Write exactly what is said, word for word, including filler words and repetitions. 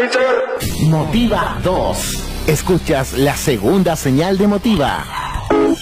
Motiva dos. Escuchas la segunda señal de Motiva.